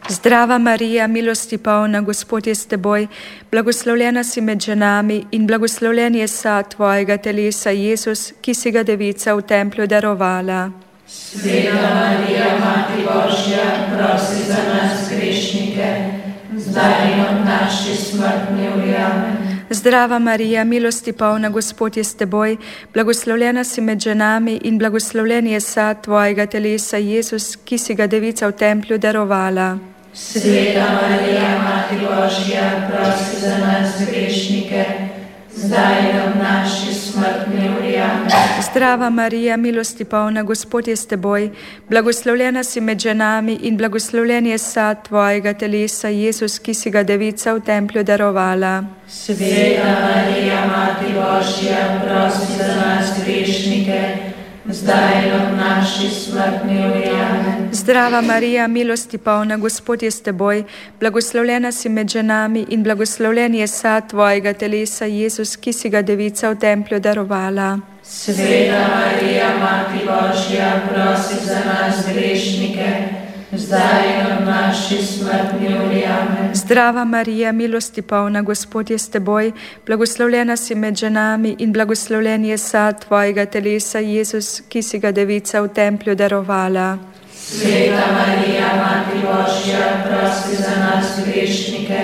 Zdrava Marija, milosti polna, Gospod je s teboj, blagoslovljena si med ženami in blagoslovljen je sad tvojega telesa, Jezus, ki si ga devica v templju darovala. Sveta Marija, Mati Božja, prosi za nas grešnike, zdaj in ob naši smrtni uri. Amen. Zdrava Marija, milosti polna, Gospod je s teboj, blagoslovljena si med ženami in blagoslovljen je sad tvojega telesa, Jezus, ki si ga devica v templju darovala. Sveta Marija, Mati Božja, prosi za nas grešnike, zdaj in ob naši smrtni uri. Amen. Zdrava Marija, milosti polna, Gospod je s teboj, blagoslovljena si med ženami in blagoslovljen je sad tvojega telesa, Jezus, ki si ga devica v templju darovala. Sveta Marija, Mati Božja, prosi za nas grešnike, zdaj in ob naši smrtni uri. Amen. Zdrava Marija, milosti polna, Gospod je s teboj, blagoslovljena si med ženami in blagoslovljen je sad tvojega telesa, Jezus, ki si ga devica v templju darovala. Sveta Marija, Mati Božja, prosi za nas grešnike, zdaj in ob naši smrtni uri. Amen. Zdrava Marija, milosti polna, Gospod je s teboj, blagoslovljena si med ženami in blagoslovljen je sad tvojega telesa, Jezus, ki si ga devica v templju darovala. Sveta Marija, Mati Božja, prosi za nas grešnike,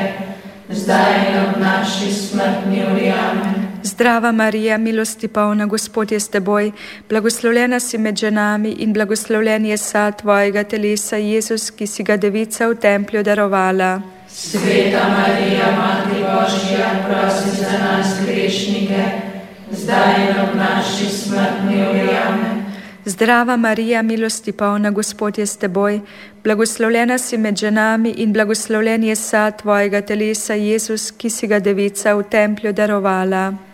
zdaj in ob naši smrtni uri. Amen. Zdrava Marija, milosti polna, Gospod je s teboj, blagoslovljena si med ženami in blagoslovljen je sad tvojega telesa, Jezus, ki si ga devica v templju darovala. Sveta Marija, Mati Božja, prosi za nas grešnike, zdaj in ob naši smrtni uri. Amen. Zdrava Marija, milosti polna, Gospod je s teboj, blagoslovljena si med ženami in blagoslovljen je sad tvojega telesa, Jezus, ki si ga devica v templju darovala.